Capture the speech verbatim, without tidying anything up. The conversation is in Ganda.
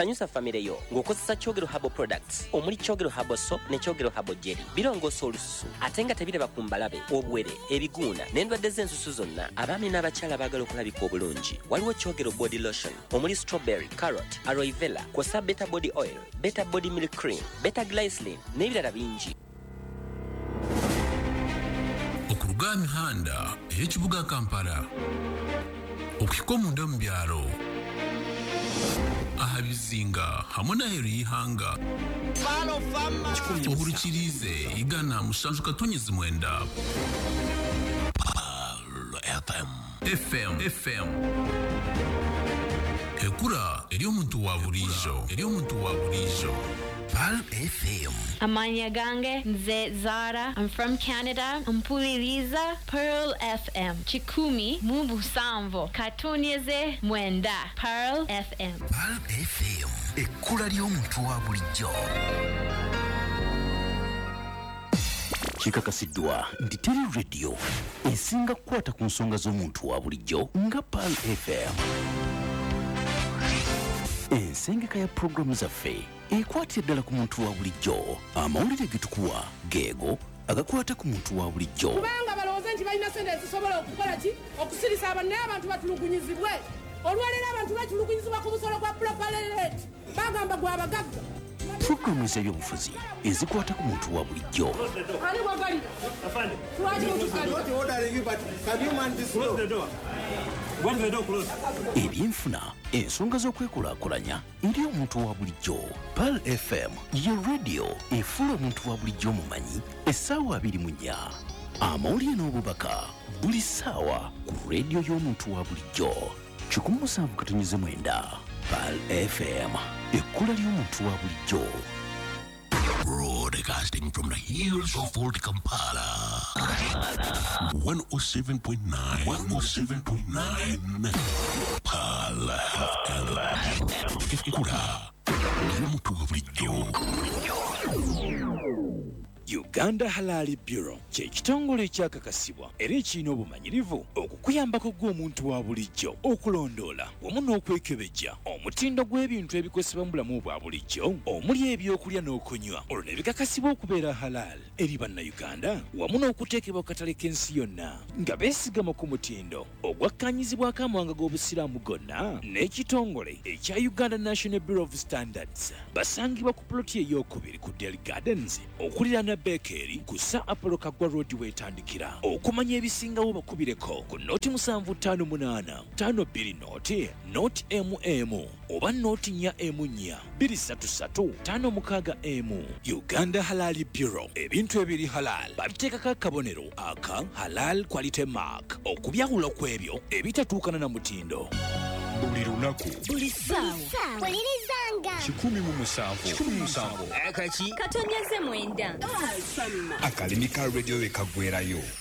sanyusa famire yo ng'okozesa Kyogero Herbal Products omuli Kyogero Herbal Soap ne Kyogero Herbal Jelly. Birongoosa olususu ate nga tebiraba ku mbalabe, obuwere, ebiguuna n'endwadde z'ensusu zonna. Abaami n'abakyala baagala okulabika obulungi. Waliwo Kyogero Body Lotion omuli strawberry, carrot, aloe vera, kw'ossa Beta Body Oil, Beta Body Milk Cream, Beta Glycerin n'ebirala bingi. Okuruga mihanda ey'ekibuga Kampala okuhika omunda mu byalo ahabizinga hamwe n'aheru y'ihanga obulukirize igana musanju katonyezi mwenda F M F M ekura eri omuntu wa bulijo eri omuntu wa bulijo Pal F M. Amanya gange nze Zara. I'm from Canada. Mpuliriza Pearl F M. Chikumi Mumbu Samvo. Katonyeze Mwenda. Pearl F M. Pal F M. Ekula lyo muntu wa bulijjo. Kikakasidwa ndi Tele Radio esinga kukwata ku nsonga z'omuntu wa bulijjo nga Pal F M. Ensengeka ya programu zaffe ekwatira ddala ku muntu wa bulijjo. Amawulire ge tukuwa geego agakwata ku muntu wa bulijjo. Kubanga balowooza nti balina sente ezisobola okukola ki okusirisa abantu naye abantu batulugunyizibwe. Olwaleero abantu batulugunyizibwa ku musolo gwa propalet bagamba gwa bagagga. Programu ez'ebyobufuzi ezikwata ku muntu wa bulijjo. Ali wagalira. Afande. Tuwaje mutukali. Not ordering you, but can you man this close the door? When the door close. Ebyenfuna ensonga z'okwekulaakulanya eri omuntu wa bulijjo. Pal F M ye radio efuula omuntu wa bulijjo omumanyi essaawa abiri mu nnya. Amawulire n'obubaka buli ssaawa ku radio y'omuntu wa bulijjo. kikumi na musanvu katonyeze mwenda. Pal F M ekkula ly'omuntu wa bulijjo. Broadcasting from the hills of Old Kampala. one oh seven point nine. one oh seven point nine. Pal F M. Ekula ly'omuntu wa bulijjo. Uganda Halal Bureau kye kitongole ekyakakasibwa era ekirina obumanyirivu okukuyambako gw'omuntu wa bulijjo okulondoola wamu n'okwekebejja omutindo gw'ebintu ebikozesebwa mu bulamu bwa bulijjo omuli ebyokulya n'okunywa olwo ne bikakasibwa okubeera halal eri bannayuganda wamu n'okuteekebwa ku katale k'ensi yonna nga beesigama ku mutindo ogwakkaanyizibwako amawanga g'obusiraamu gonna n'ekitongole ekya Uganda National Bureau of Standards basangibwa ku ploti ey'okubiri ku Dairy Gardens okuliraana Bekeri kusa Apollo Kagwa Road wetandikira okumanya ebisingawo bakubireko ku noti musanvu ttaano munaana ttaano bbiri noti noti M M oba noti nnya M nnya bbiri ssatu ssatu ttaano mukaaga M. Uganda Halal Bureau ebintu ebiri halal babiteekako akabonero aka halal quality mark okubyawula kw'ebyo ebitatuukana na mutindo. Buli lunaku buli ssaawa wulirizanga kikumi mu musanvu kikumi mu musanvu akaki katonyeze mwenda akalimi ka radio ekagwerayo